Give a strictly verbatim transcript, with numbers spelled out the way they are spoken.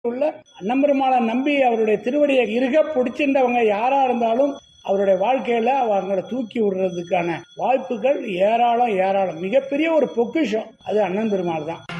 உள்ள அண்ணம்பெருமாளை நம்பி அவருடைய திருவடியை இருக பிடிச்சிருந்தவங்க யாரா இருந்தாலும் அவருடைய வாழ்க்கையில அவங்களை தூக்கி விடுறதுக்கான வாய்ப்புகள் ஏராளம் ஏராளம். மிகப்பெரிய ஒரு பொக்கிஷம் அது அண்ணன் பெருமாள் தான்.